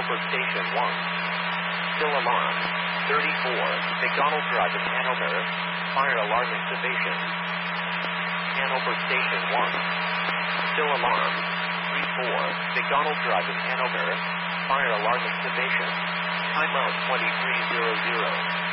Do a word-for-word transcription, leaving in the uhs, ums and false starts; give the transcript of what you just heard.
Hanover Station one. Still alarm. thirty-four, McDonald Drive in Hanover. Fire alarm activation. Hanover Station one. Still alarm. thirty-four, McDonald Drive in Hanover. Fire alarm activation. Timeout twenty-three hundred.